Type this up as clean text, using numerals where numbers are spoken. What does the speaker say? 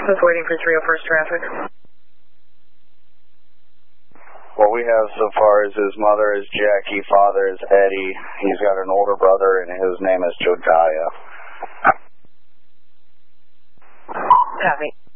Just waiting for 301st traffic. What we have so far is his mother is Jackie, father is Eddie. He's got an older brother, and his name is Jodiah. Copy.